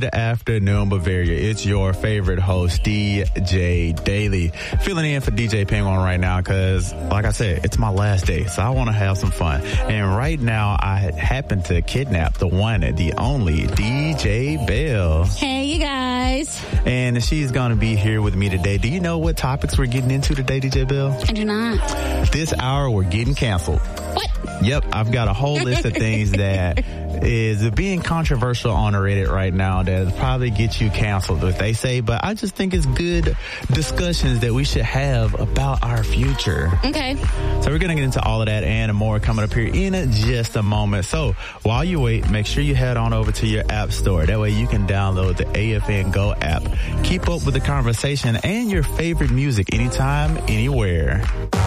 Good afternoon, Bavaria. It's your favorite host, DJ Daily. Filling in for DJ Penguin right now because, like I said, it's my last day, so I want to have some fun. And right now, I happen to kidnap the one and the only DJ Bell. Hey, you guys. And she's going to be here with me today. Do you know what topics we're getting into today, DJ Bell? I do not. This hour, we're getting canceled. What? Yep, I've got a whole list of things that is being controversial on Reddit right now that probably get you canceled, what they say, but I just think it's good discussions that we should have about our future. Okay. So we're going to get into all of that and more coming up here in just a moment. So while you wait, make sure you head on over to your app store. That way you can download the AFN Go app. Keep up with the conversation and your favorite music anytime, anywhere.